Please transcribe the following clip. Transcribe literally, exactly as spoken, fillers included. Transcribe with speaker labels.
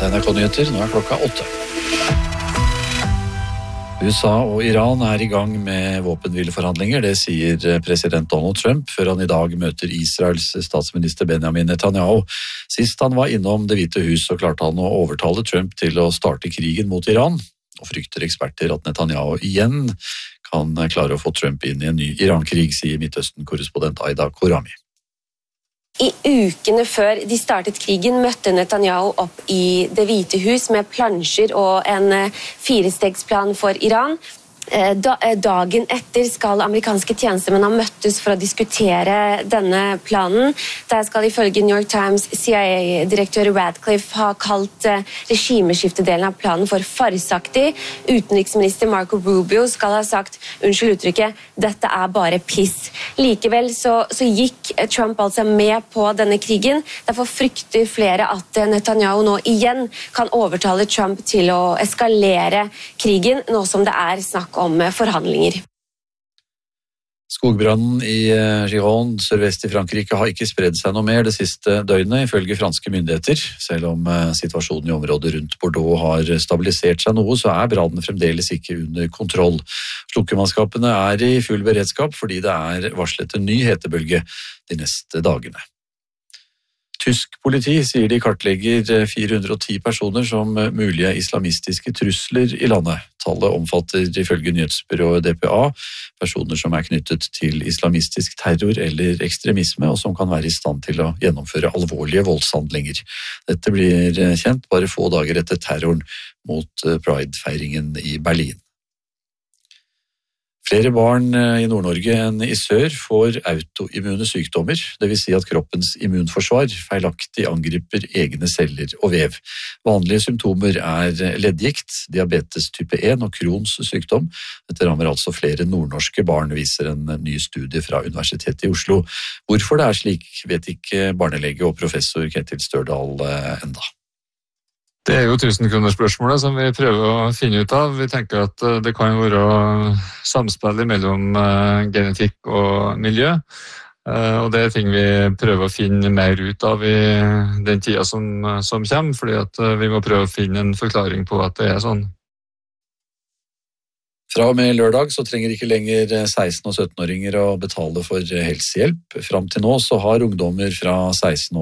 Speaker 1: Dette er N R K-nyheter, nå er klokka åtte. U S A og Iran er i gang med våpenhvileforhandlinger, det sier president Donald Trump, før han i dag møter Israels statsminister Benjamin Netanyahu. Sist han var innom Det hvite hus, så klarte han å overtale Trump til å starte krigen mot Iran, og frykter eksperter at Netanyahu igjen kan klare å få Trump inn i en ny Iran-krig, sier Midtøsten-korrespondent Aida Korami.
Speaker 2: I ukene før de startet krigen møtte Netanyahu opp i Det hvite hus med plansjer og en firestegsplan for Iran. Dagen etter skal amerikanske tjenestemenn ha møttes for å diskutere denne planen. Der skal ifølge New York Times C I A-direktør Radcliffe ha kalt regimeskiftedelen av planen for farsaktig. Utenriksminister Marco Rubio skal ha sagt, unnskyld uttrykket, dette er bare piss. Likevel så, så gikk Trump altså med på denne krigen. Derfor frykter flere at Netanyahu nå igjen kan overtale Trump til å eskalere krigen, nå som det er snakk om forhandlinger.
Speaker 1: Skogbrannen i Gironde, sørvest i Frankrike, har ikke spredd seg noe mer det siste døgnet, ifølge franske myndigheter. Selv om situasjonen i området rundt Bordeaux har stabilisert seg noe, så er brannen fremdeles ikke under kontroll. Slukkemannskapene er i full beredskap fordi det er varslet en ny hetebølge de neste dagene. Tysk politi sier de kartlegger fire hundre og ti personer som mulige islamistiske trusler i landet. Tallet omfatter ifølge nyhetsbyrået D P A personer som er knyttet til islamistisk terror eller ekstremisme, og som kan være i stand til å gjennomføre alvorlige voldshandlinger. Dette blir kjent bare få dager etter terroren mot Pride-feiringen i Berlin. Flere barn i Nord-Norge enn i sør får autoimmune sykdommer, det vil si at kroppens immunforsvar feilaktig angriper egne celler og vev. Vanlige symptomer er leddgikt, diabetes type en og Crohns sykdom. Dette rammer altså flere nordnorske barn, viser en ny studie fra Universitetet i Oslo. Hvorfor det er slik, vet ikke barnelege og professor Ketil Størdal enda.
Speaker 3: Det er jo tusenkronerspørsmålet som vi prøver å finne ut av. Vi tenker at det kan være samspill mellom genetikk og miljø, og det er ting vi prøver å finne mer ut av i den tida som, som kommer, fordi at vi må prøve å finne en forklaring på at det er sånn.
Speaker 1: Fra og med lørdag så trenger ikke lenger seksten- og syttenåringer å betale for helsehjelp. Fram til nå så har ungdommer fra seksten år